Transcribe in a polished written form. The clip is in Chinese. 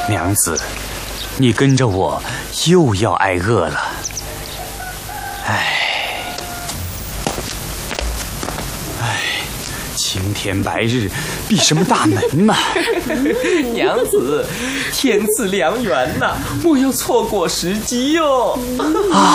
娘子，你跟着我又要挨饿了。唉，青天白日，比什么大门呐？ 娘子，天赐良缘呐，莫要错过时机哟。